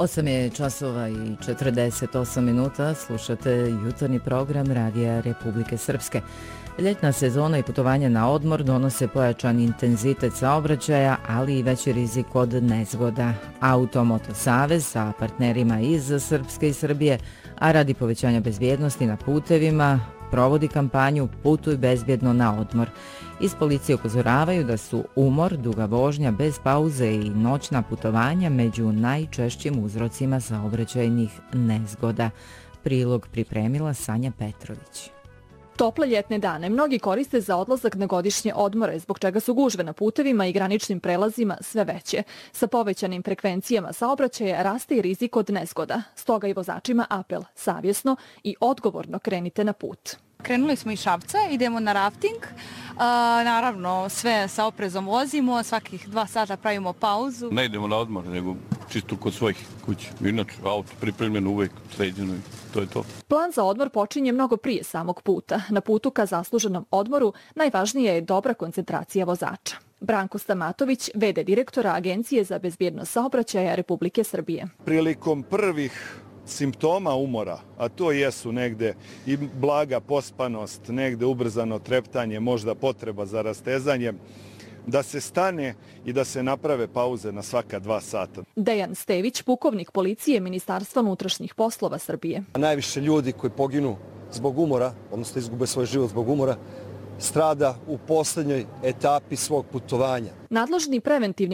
8 je časova i 48 minuta, slušate jutarnji program Radija Republike Srpske. Ljetna sezona i putovanja na odmor donose pojačan intenzitet saobraćaja, ali i veći rizik od nezgoda. Automoto Savez sa partnerima iz Srpske i Srbije, a radi povećanja bezbjednosti na putevima, provodi kampanju Putuj bezbjedno na odmor. Iz policije upozoravaju da su umor, duga vožnja bez pauze i noćna putovanja među najčešćim uzrocima saobraćajnih nezgoda. Prilog pripremila Sanja Petrović. Tople ljetne dane mnogi koriste za odlazak na godišnje odmore, zbog čega su gužve na putevima i graničnim prelazima sve veće. Sa povećanim frekvencijama saobraćaja raste i rizik od nezgoda. Stoga i vozačima apel: savjesno i odgovorno krenite na put. Krenuli smo iz Šapca, idemo na rafting. Naravno, sve sa oprezom vozimo, svakih 2 sata pravimo pauzu. Ne idemo na odmor, nego čisto kod svojih kuća. Inače, auto pripremljeno uvek, sređeno i to je to. Plan za odmor počinje mnogo prije samog puta. Na putu ka zasluženom odmoru najvažnija je dobra koncentracija vozača. Branko Stamatović, v.d. direktora Agencije za bezbjednost saobraćaja Republike Srbije. Prilikom prvih simptoma umora, a to jesu negde i blaga pospanost, negde ubrzano treptanje, možda potreba za rastezanjem, da se stane i da se naprave pauze na svaka 2 sata. Dejan Stević, pukovnik policije Ministarstva unutrašnjih poslova Srbije. Najviše ljudi koji poginu zbog umora, odnosno izgube svoj život zbog umora, strada u posljednjoj etapi svog putovanja. Nadležni preventivni